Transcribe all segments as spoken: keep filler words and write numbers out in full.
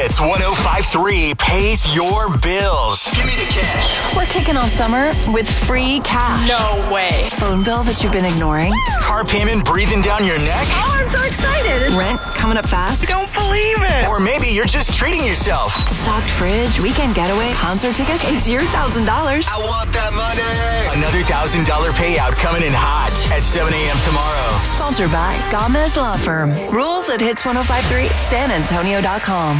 Hits one oh five three pays your bills. Give me the cash. We're kicking off summer with free cash. No way. Phone bill that you've been ignoring. Car payment breathing down your neck. Oh, I'm so excited. Rent coming up fast. Don't believe it. Or maybe you're just treating yourself. Stocked fridge, weekend getaway, concert tickets. It's your one thousand dollars. I want that money. Another one thousand dollars payout coming in hot at seven a.m. tomorrow. Sponsored by Gomez Law Firm. Rules at hits ten fifty-three san antonio dot com.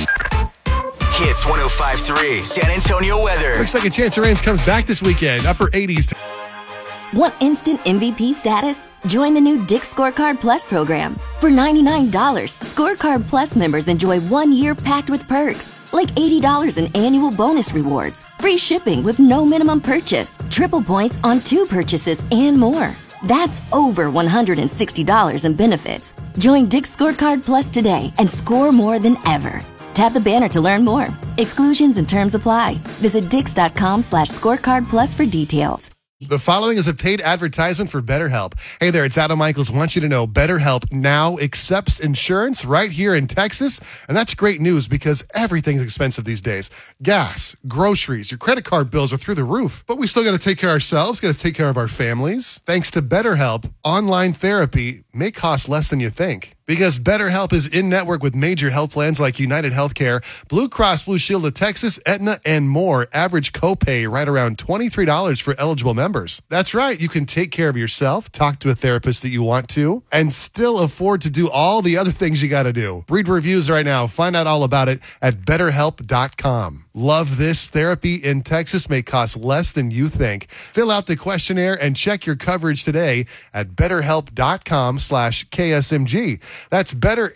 Hits one oh five three San Antonio weather. Looks like a chance of rain comes back this weekend. Upper eighties. Want instant M V P status? Join the new Dick's Scorecard Plus program. For ninety-nine dollars, Scorecard Plus members enjoy one year packed with perks, like eighty dollars in annual bonus rewards, free shipping with no minimum purchase, triple points on two purchases, and more. That's over one hundred sixty dollars in benefits. Join Dick's Scorecard Plus today and score more than ever. Tap the banner to learn more. Exclusions and terms apply. Visit dix.com slash scorecard plus for details. The following is a paid advertisement for BetterHelp. Hey there, it's Adam Michaels. Want you to know BetterHelp now accepts insurance right here in Texas. And that's great news because everything's expensive these days. Gas, groceries, your credit card bills are through the roof. But we still got to take care of ourselves, got to take care of our families. Thanks to BetterHelp, online therapy may cost less than you think. Because BetterHelp is in-network with major health plans like United Healthcare, Blue Cross Blue Shield of Texas, Aetna, and more. Average copay right around twenty-three dollars for eligible members. That's right. You can take care of yourself, talk to a therapist that you want to, and still afford to do all the other things you got to do. Read reviews right now. Find out all about it at better help dot com. Love this? Therapy in Texas may cost less than you think. Fill out the questionnaire and check your coverage today at betterhelp.com slash KSMG. That's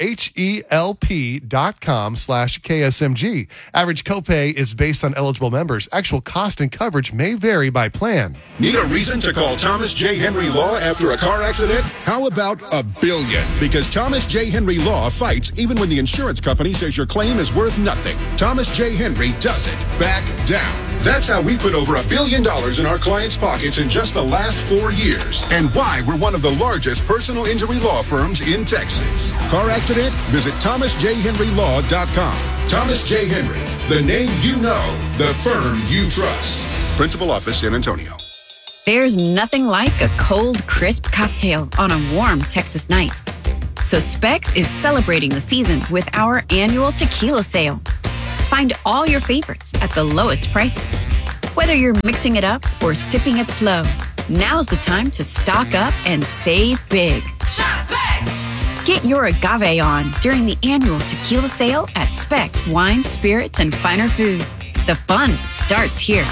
betterhelp.com slash KSMG. Average copay is based on eligible members. Actual cost and coverage may vary by plan. Need a reason to call Thomas J. Henry Law after a car accident? How about a billion? Because Thomas J. Henry Law fights even when the insurance company says your claim is worth nothing. Thomas J. Henry doesn't back down. That's how we put over a billion dollars in our clients' pockets in just the last four years. And why we're one of the largest personal injury law firms in Texas. Car accident? Visit thomas j henry law dot com. Thomas J. Henry, the name you know, the firm you trust. Principal office, San Antonio. There's nothing like a cold, crisp cocktail on a warm Texas night. So Specs is celebrating the season with our annual tequila sale. Find all your favorites at the lowest prices. Whether you're mixing it up or sipping it slow, now's the time to stock up and save big. Shop Specs! Get your agave on during the annual tequila sale at Specs Wine, Spirits, and Finer Foods. The fun starts here.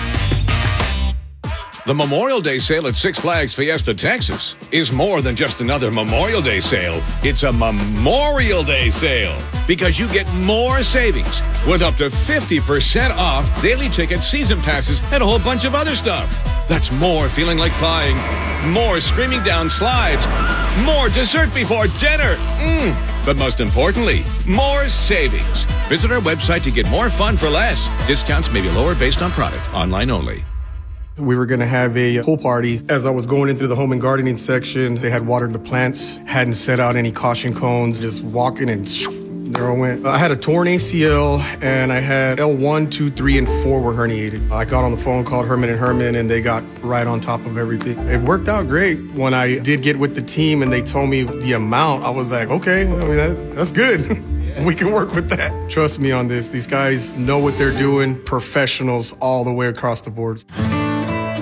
The Memorial Day sale at Six Flags Fiesta, Texas is more than just another Memorial Day sale. It's a Memorial Day sale because you get more savings with up to fifty percent off daily tickets, season passes, and a whole bunch of other stuff. That's more feeling like flying, more screaming down slides, more dessert before dinner. Mmm. But most importantly, more savings. Visit our website to get more fun for less. Discounts may be lower based on product. Online only. We were going to have a pool party. As I was going in through the home and gardening section, they had watered the plants, hadn't set out any caution cones, just walking and there I went. I had a torn A C L and I had L one, two, three, and four were herniated. I got on the phone, called Herman and Herman, and they got right on top of everything. It worked out great. When I did get with the team and they told me the amount, I was like, okay, I mean, that, that's good. We can work with that. Trust me on this. These guys know what they're doing. Professionals all the way across the board.